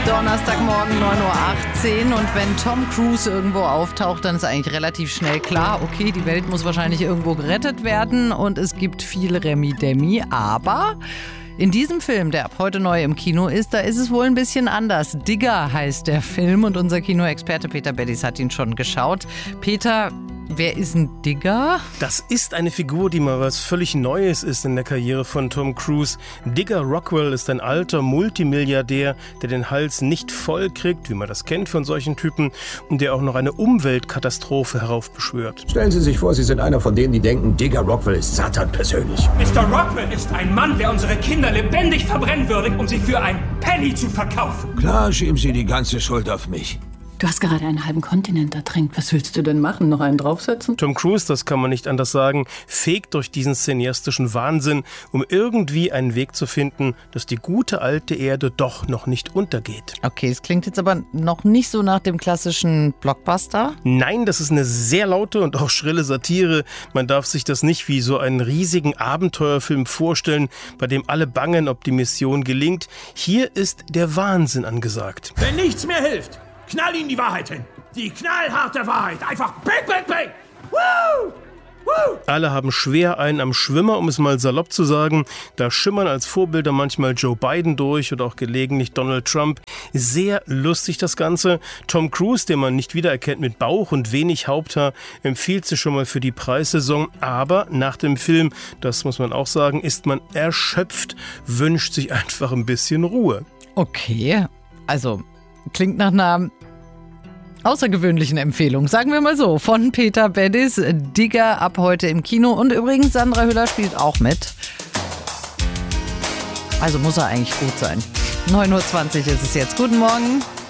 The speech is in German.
Donnerstagmorgen 9:18 Uhr und wenn Tom Cruise irgendwo auftaucht, dann ist eigentlich relativ schnell klar, okay, die Welt muss wahrscheinlich irgendwo gerettet werden und es gibt viel Remi-Demi, aber in diesem Film, der ab heute neu im Kino ist, da ist es wohl ein bisschen anders. Digger heißt der Film und unser Kinoexperte Peter Beddies hat ihn schon geschaut. Peter, wer ist ein Digger? Das ist eine Figur, die mal was völlig Neues ist in der Karriere von Tom Cruise. Digger Rockwell ist ein alter Multimilliardär, der den Hals nicht voll kriegt, wie man das kennt von solchen Typen, und der auch noch eine Umweltkatastrophe heraufbeschwört. Stellen Sie sich vor, Sie sind einer von denen, die denken, Digger Rockwell ist Satan persönlich. Mr. Rockwell ist ein Mann, der unsere Kinder lebendig verbrennen würde, um sie für ein Penny zu verkaufen. Klar, schieben Sie die ganze Schuld auf mich. Du hast gerade einen halben Kontinent ertränkt. Was willst du denn machen? Noch einen draufsetzen? Tom Cruise, das kann man nicht anders sagen, fegt durch diesen cineastischen Wahnsinn, um irgendwie einen Weg zu finden, dass die gute alte Erde doch noch nicht untergeht. Okay, es klingt jetzt aber noch nicht so nach dem klassischen Blockbuster. Nein, das ist eine sehr laute und auch schrille Satire. Man darf sich das nicht wie so einen riesigen Abenteuerfilm vorstellen, bei dem alle bangen, ob die Mission gelingt. Hier ist der Wahnsinn angesagt. Wenn nichts mehr hilft, knall ihm die Wahrheit hin. Die knallharte Wahrheit. Einfach bang, bang, bang. Woo! Woo! Alle haben schwer einen am Schwimmer, um es mal salopp zu sagen. Da schimmern als Vorbilder manchmal Joe Biden durch oder auch gelegentlich Donald Trump. Sehr lustig das Ganze. Tom Cruise, den man nicht wiedererkennt mit Bauch und wenig Haupthaar, empfiehlt sich schon mal für die Preissaison. Aber nach dem Film, das muss man auch sagen, ist man erschöpft, wünscht sich einfach ein bisschen Ruhe. Okay, also klingt nach einer außergewöhnlichen Empfehlung, sagen wir mal so, von Peter Beddies, Digger ab heute im Kino. Und übrigens, Sandra Hüller spielt auch mit. Also muss er eigentlich gut sein. 9:20 Uhr ist es jetzt. Guten Morgen.